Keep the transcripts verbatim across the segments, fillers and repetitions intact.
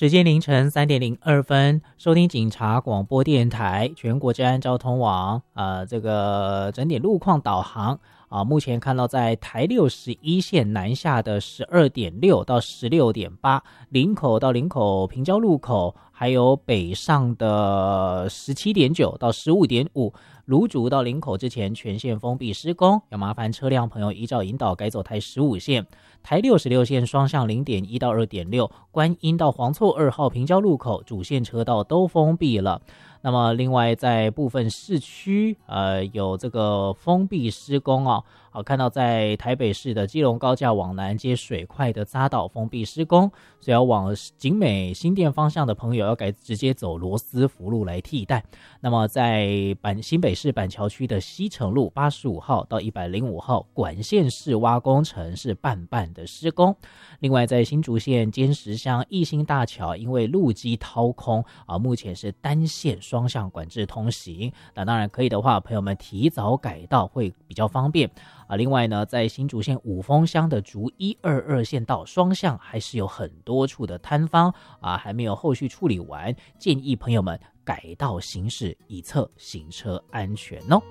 时间凌晨三点零二分，收听警察广播电台全国治安交通网，呃，这个整点路况导航啊，目前看到在台六十一线南下的十二点六到十六点八，林口到林口平交路口，还有北上的十七点九到十五点五。芦竹到林口之前全线封闭施工，要麻烦车辆朋友依照引导改走台十五线。台六十六线双向 零点一到二点六， 观音到黄厝二号平交路口主线车道都封闭了。那么另外在部分市区呃有这个封闭施工哦，好，看到在台北市的基隆高架往南接水块的匝道封闭施工，所以要往景美新店方向的朋友要改直接走罗斯福路来替代。那么在板新北市板桥区的西城路八十五号到一百零五号管线室挖工程是半半的施工。另外在新竹县尖石乡义兴大桥因为路基掏空啊，目前是单线双向管制通行，那当然可以的话，朋友们提早改道会比较方便啊。另外呢，在新竹县五峰乡的竹一二二线道双向还是有很多处的摊方啊，还没有后续处理完，建议朋友们改道行驶，以策行车安全哦。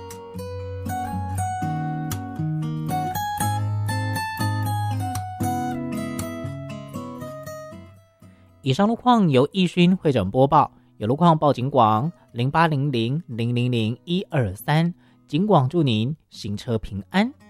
以上路况由易勋会诊播报，有路况报警广零八零零零零零一二三，警广祝您行车平安。